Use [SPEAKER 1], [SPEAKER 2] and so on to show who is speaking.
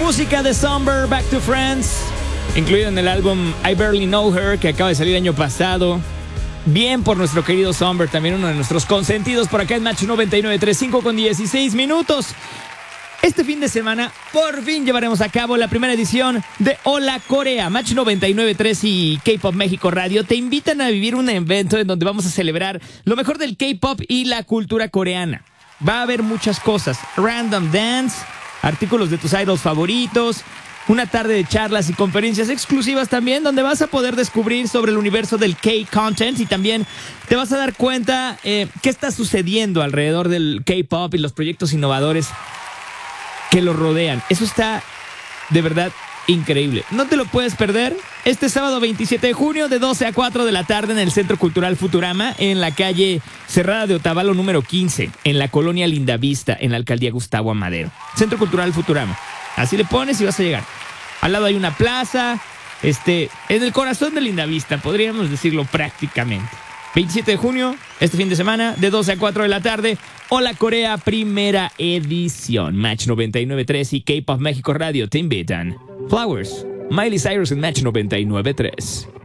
[SPEAKER 1] Música de Somber, Back to Friends, incluido en el álbum I Barely Know Her, que acaba de salir el año pasado. Bien por nuestro querido Somber, también uno de nuestros consentidos por acá en Match 99.35 con 16 minutos. Este fin de semana, por fin llevaremos a cabo la primera edición de Hola Corea. Match 99.3 y K-Pop México Radio te invitan a vivir un evento en donde vamos a celebrar lo mejor del K-Pop y la cultura coreana. Va a haber muchas cosas, random dance, artículos de tus idols favoritos, una tarde de charlas y conferencias exclusivas también, donde vas a poder descubrir sobre el universo del K-Content y también te vas a dar cuenta qué está sucediendo alrededor del K-Pop y los proyectos innovadores que lo rodean. Eso está de verdad increíble. No te lo puedes perder este sábado 27 de junio de 12 a 4 de la tarde en el Centro Cultural Futurama, en la calle Cerrada de Otavalo número 15, en la colonia Lindavista, en la alcaldía Gustavo Amadero. Centro Cultural Futurama. Así le pones y vas a llegar. Al lado hay una plaza, en el corazón de Lindavista, podríamos decirlo prácticamente. 27 de junio, este fin de semana, de 12 a 4 de la tarde, Hola Corea, primera edición. Match 99.3 y K-Pop México Radio te invitan. Flowers, Miley Cyrus en Match 99.3.